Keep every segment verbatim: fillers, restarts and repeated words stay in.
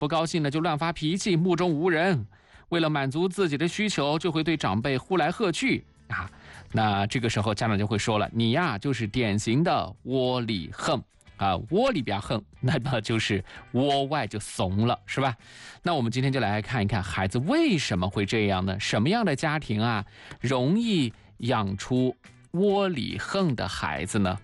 不高兴了就乱发脾气，目中无人，为了满足自己的需求，就会对长辈呼来喝去啊。那这个时候家长就会说了，你呀就是典型的窝里横啊，窝里边横，那么就是窝外就怂了，是吧？那我们今天就来看一看孩子为什么会这样呢？什么样的家庭啊容易养出窝里横的孩子呢？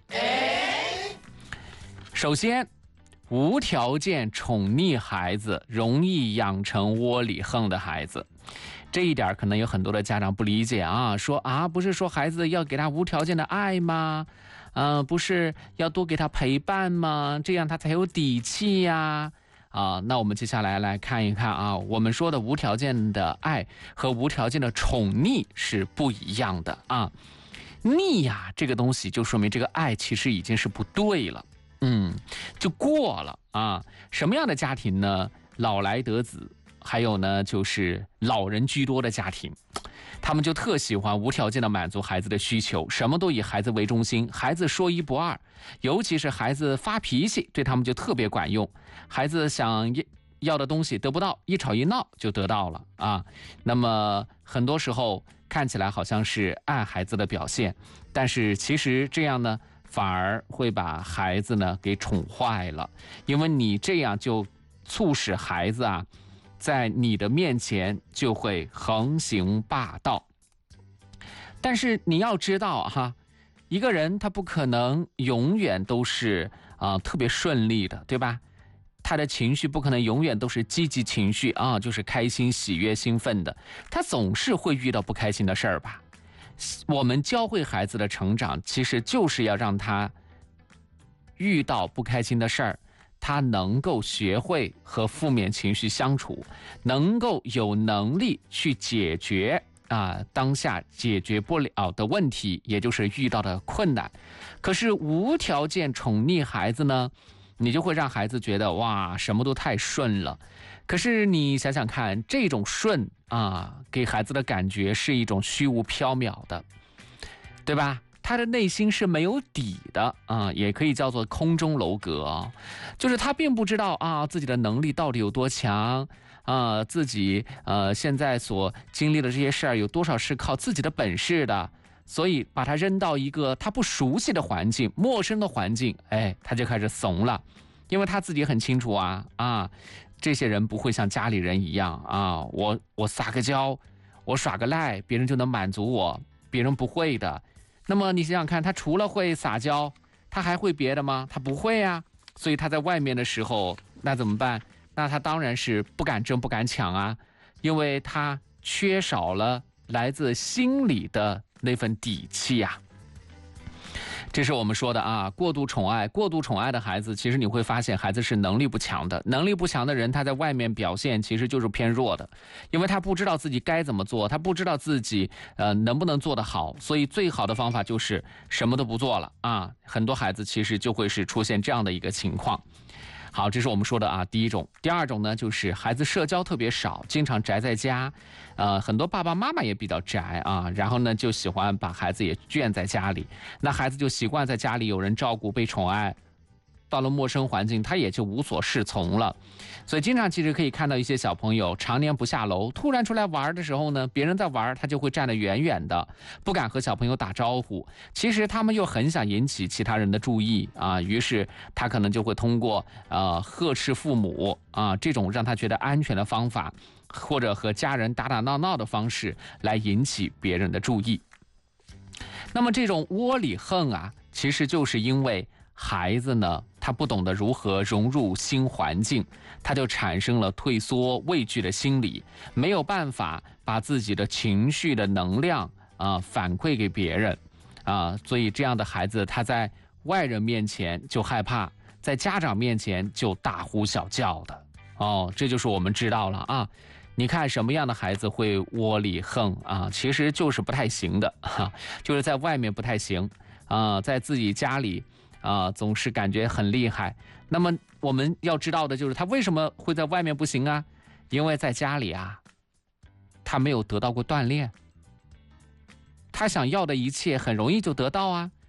首先，无条件宠溺孩子容易养成窝里横的孩子。这一点可能有很多的家长不理解啊，说啊，不是说孩子要给他无条件的爱吗？呃，不是要多给他陪伴吗？这样他才有底气呀。啊，那我们接下来来看一看啊，我们说的无条件的爱和无条件的宠溺是不一样的啊。溺呀，这个东西就说明这个爱其实已经是不对了，嗯，就过了啊。什么样的家庭呢？老来得子。还有呢，就是老人居多的家庭，他们就特喜欢无条件的满足孩子的需求，什么都以孩子为中心，孩子说一不二，尤其是孩子发脾气，对他们就特别管用。孩子想要的东西得不到，一吵一闹就得到了啊。那么很多时候看起来好像是爱孩子的表现，但是其实这样呢，反而会把孩子呢给宠坏了，因为你这样就促使孩子啊在你的面前就会横行霸道。但是你要知道哈，一个人他不可能永远都是啊、呃、特别顺利的，对吧？他的情绪不可能永远都是积极情绪啊，就是开心、喜悦、兴奋的，他总是会遇到不开心的事儿吧。我们教会孩子的成长，其实就是要让他遇到不开心的事儿，他能够学会和负面情绪相处，能够有能力去解决啊当下解决不了的问题，也就是遇到的困难。可是无条件宠溺孩子呢，你就会让孩子觉得哇，什么都太顺了。可是你想想看，这种顺啊，给孩子的感觉是一种虚无缥缈的，对吧？他的内心是没有底的啊，也可以叫做空中楼阁啊，就是他并不知道啊自己的能力到底有多强啊，自己呃现在所经历的这些事儿有多少是靠自己的本事的，所以把他扔到一个他不熟悉的环境、陌生的环境，哎，他就开始怂了，因为他自己很清楚啊啊，这些人不会像家里人一样啊，我我撒个娇，我耍个赖，别人就能满足我，别人不会的。那么你想想看，他除了会撒娇，他还会别的吗？他不会啊。所以他在外面的时候，那怎么办？那他当然是不敢争不敢抢啊，因为他缺少了来自心里的那份底气呀、啊。这是我们说的啊，过度宠爱，过度宠爱的孩子，其实你会发现孩子是能力不强的，能力不强的人，他在外面表现其实就是偏弱的，因为他不知道自己该怎么做，他不知道自己呃能不能做得好，所以最好的方法就是什么都不做了啊。很多孩子其实就会是出现这样的一个情况。好，这是我们说的啊，第一种。第二种呢，就是孩子社交特别少，经常宅在家，呃，很多爸爸妈妈也比较宅啊，然后呢就喜欢把孩子也圈在家里，那孩子就习惯在家里有人照顾，被宠爱。到了陌生环境，他也就无所适从了。所以经常其实可以看到一些小朋友常年不下楼，突然出来玩的时候呢，别人在玩，他就会站得远远的，不敢和小朋友打招呼。其实他们又很想引起其他人的注意啊，于是他可能就会通过呃呵斥父母啊这种让他觉得安全的方法，或者和家人打打闹闹的方式来引起别人的注意。那么这种窝里横啊，其实就是因为孩子呢，他不懂得如何融入新环境，他就产生了退缩畏惧的心理，没有办法把自己的情绪的能量啊、呃、反馈给别人啊、呃，所以这样的孩子他在外人面前就害怕，在家长面前就大呼小叫的哦，这就是我们知道了啊。你看什么样的孩子会窝里横啊？其实就是不太行的哈，就是在外面不太行啊，在自己家里啊，总是感觉很厉害。那么我们要知道的就是他为什么会在外面不行啊？因为在家里啊，他没有得到过锻炼，他想要的一切很容易就得到啊。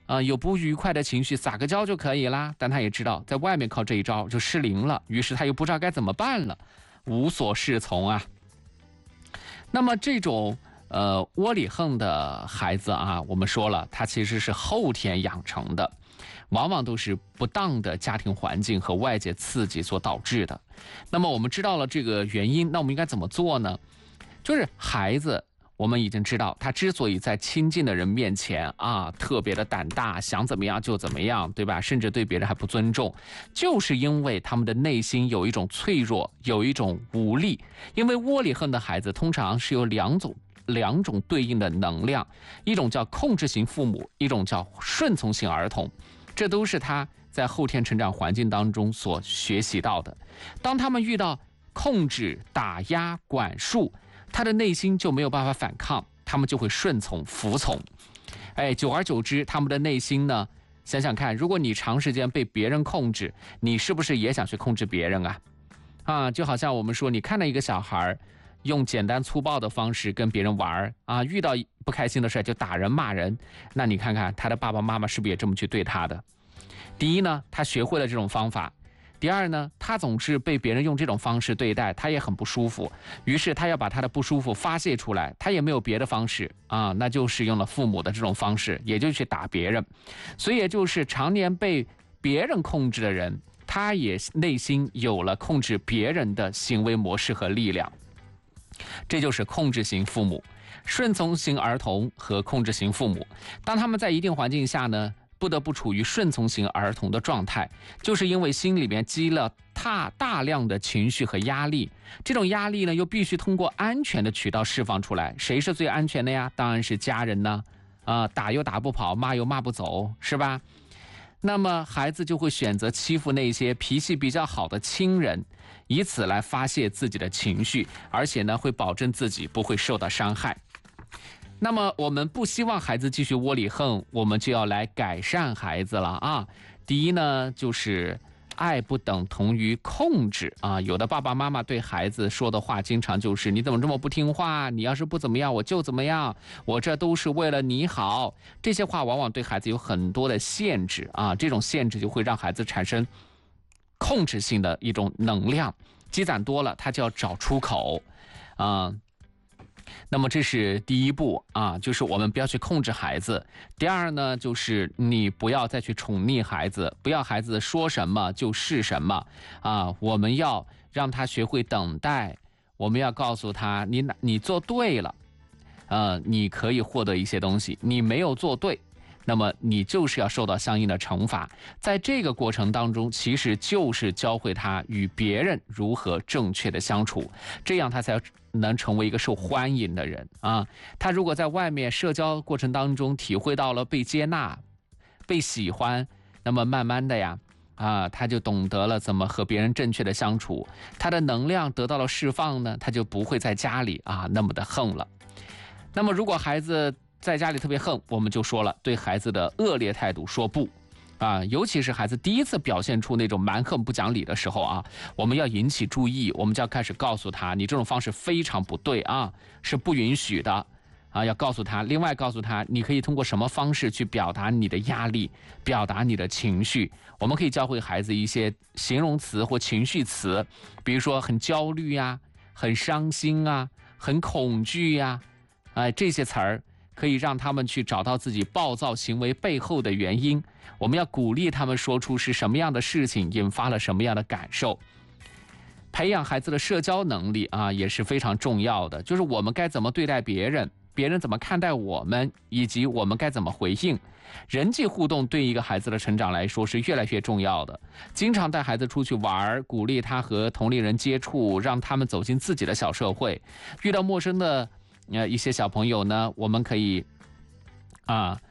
啊、呃，有不愉快的情绪撒个娇就可以啦。但他也知道在外面靠这一招就失灵了，于是他又不知道该怎么办了，无所适从啊。那么这种呃窝里横的孩子啊，我们说了，他其实是后天养成的，往往都是不当的家庭环境和外界刺激所导致的。那么我们知道了这个原因，那我们应该怎么做呢？就是孩子，我们已经知道，他之所以在亲近的人面前啊，特别的胆大，想怎么样就怎么样，对吧？甚至对别人还不尊重，就是因为他们的内心有一种脆弱，有一种无力。因为窝里横的孩子通常是有两种两种对应的能量，一种叫控制型父母，一种叫顺从型儿童，这都是他在后天成长环境当中所学习到的。当他们遇到控制、打压、管束，他的内心就没有办法反抗，他们就会顺从服从。哎，久而久之，他们的内心呢，想想看，如果你长时间被别人控制，你是不是也想去控制别人啊？啊，就好像我们说，你看到一个小孩用简单粗暴的方式跟别人玩啊，遇到不开心的事就打人骂人，那你看看他的爸爸妈妈是不是也这么去对他的？第一呢，他学会了这种方法。第二呢，他总是被别人用这种方式对待，他也很不舒服，于是他要把他的不舒服发泄出来，他也没有别的方式啊，那就使用了父母的这种方式，也就去打别人。所以也就是常年被别人控制的人，他也内心有了控制别人的行为模式和力量。这就是控制型父母。顺从型儿童和控制型父母，当他们在一定环境下呢，不得不处于顺从型儿童的状态，就是因为心里面积了大大量的情绪和压力，这种压力呢又必须通过安全的渠道释放出来。谁是最安全的呀？当然是家人呢，啊、呃，打又打不跑，骂又骂不走，是吧？那么孩子就会选择欺负那些脾气比较好的亲人，以此来发泄自己的情绪，而且呢会保证自己不会受到伤害。那么我们不希望孩子继续窝里横，我们就要来改善孩子了啊。第一呢，就是爱不等同于控制啊。有的爸爸妈妈对孩子说的话经常就是你怎么这么不听话，你要是不怎么样我就怎么样，我这都是为了你好。这些话往往对孩子有很多的限制啊，这种限制就会让孩子产生控制性的一种能量，积攒多了他就要找出口啊。那么这是第一步啊，就是我们不要去控制孩子。第二呢，就是你不要再去宠溺孩子，不要孩子说什么就是什么啊。我们要让他学会等待，我们要告诉他，你你做对了，呃，你可以获得一些东西；你没有做对，那么你就是要受到相应的惩罚。在这个过程当中，其实就是教会他与别人如何正确的相处，这样他才能成为一个受欢迎的人啊。他如果在外面社交过程当中体会到了被接纳、被喜欢，那么慢慢的呀，啊，他就懂得了怎么和别人正确的相处，他的能量得到了释放呢，他就不会在家里啊那么的横了。那么如果孩子在家里特别横，我们就说了，对孩子的恶劣态度说不啊，尤其是孩子第一次表现出那种蛮横不讲理的时候啊，我们要引起注意，我们就要开始告诉他，你这种方式非常不对啊，是不允许的啊，要告诉他。另外告诉他，你可以通过什么方式去表达你的压力，表达你的情绪。我们可以教会孩子一些形容词或情绪词，比如说很焦虑呀、很伤心啊、很恐惧呀，哎，这些词儿可以让他们去找到自己暴躁行为背后的原因。我们要鼓励他们说出是什么样的事情引发了什么样的感受。培养孩子的社交能力啊，也是非常重要的，就是我们该怎么对待别人，别人怎么看待我们，以及我们该怎么回应。人际互动对一个孩子的成长来说是越来越重要的。经常带孩子出去玩，鼓励他和同龄人接触，让他们走进自己的小社会。遇到陌生的呃一些小朋友呢，我们可以啊